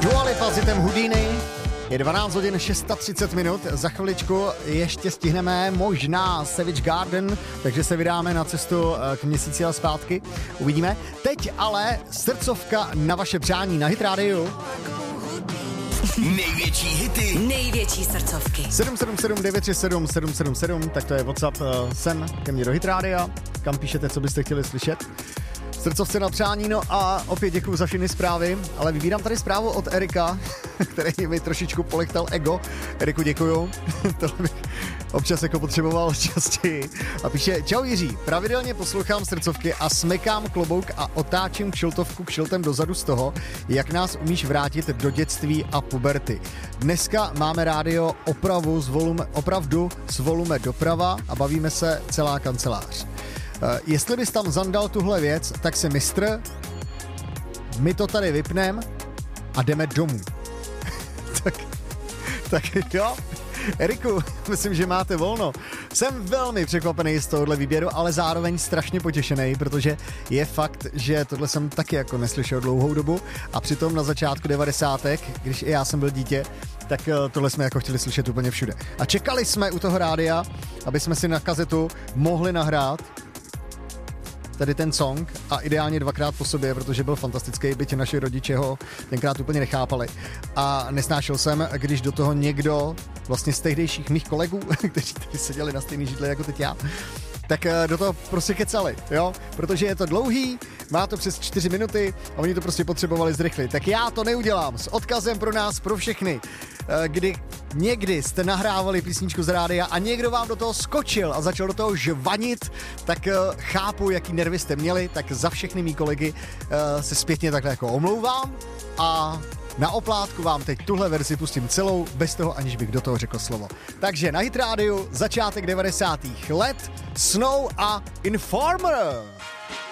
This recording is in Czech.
Dua Lipa s hitem Houdini. Je 12 hodin 630 minut, za chviličku ještě stihneme možná Savage Garden, takže se vydáme na cestu k měsíci a zpátky, uvidíme. Teď ale srdcovka na vaše přání na Hit Radio. Největší hity, největší srdcovky. 777 937 777, tak to je WhatsApp sem ke mně do Hit Rádia, kam píšete, co byste chtěli slyšet. Srdcovce na přání, no a opět děkuju za všechny zprávy, ale vybírám tady zprávu od Erika, který mi trošičku polechtal ego. Eriku, děkuju, to bych občas jako potřeboval častěji. A píše, čau Jiří, pravidelně poslouchám srdcovky a smekám klobouk a otáčím kšiltovku kšiltem dozadu z toho, jak nás umíš vrátit do dětství a puberty. Dneska máme rádio opravdu z volume doprava a bavíme se celá kancelář. Jestli bys tam zandal tuhle věc, tak si mistr, my to tady vypnem a jdeme domů. tak jo, Eriku, myslím, že máte volno. Jsem velmi překvapený z tohohle výběru, ale zároveň strašně potěšený, protože je fakt, že tohle jsem taky jako neslyšel dlouhou dobu a přitom na začátku 90. když i já jsem byl dítě, tak tohle jsme jako chtěli slyšet úplně všude. A čekali jsme u toho rádia, aby jsme si na kazetu mohli nahrát tady ten song a ideálně dvakrát po sobě, protože byl fantastický, byť naši rodiče ho tenkrát úplně nechápali. A nesnášel jsem, když do toho někdo vlastně z tehdejších mých kolegů, kteří tady seděli na stejný židli jako teď já, tak do toho prostě kecali, jo? Protože je to dlouhý, má to přes 4 minuty a oni to prostě potřebovali zrychlit. Tak já to neudělám s odkazem pro nás, pro všechny. Kdy někdy jste nahrávali písničku z rádia a někdo vám do toho skočil a začal do toho žvanit, tak chápu, jaký nervy jste měli, tak za všechny mý kolegy se zpětně takhle jako omlouvám a na oplátku vám teď tuhle verzi pustím celou, bez toho, aniž bych do toho řekl slovo. Takže na Hit Radio, začátek 90. let, Snow a Informer.